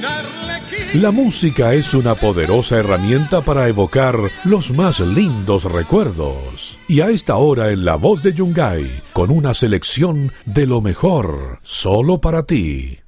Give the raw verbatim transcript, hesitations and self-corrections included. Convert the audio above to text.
La música es una poderosa herramienta para evocar los más lindos recuerdos. Y a esta hora en La Voz de Yungay, con una selección de lo mejor, solo para ti.